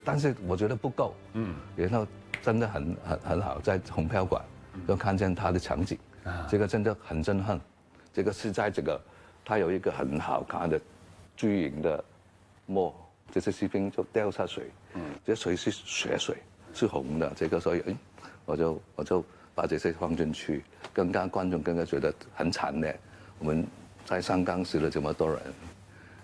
但是我觉得不够，然后真的很好，在红票馆就看见它的场景，这个真的很震撼，这个是在这个，它有一个很好看的巨型的墨，这些士兵就掉下水，这水是血水，是红的，这个所以我就把这些放进去，观众更加觉得很惨烈，我们在上岗死了这么多人。